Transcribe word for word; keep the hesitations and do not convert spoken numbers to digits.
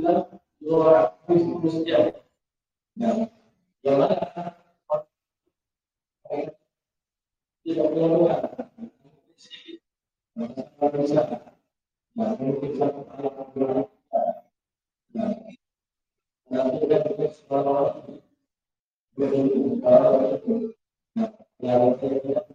dua saja. Yang mana tidak melakukan bisa kita melakukan yang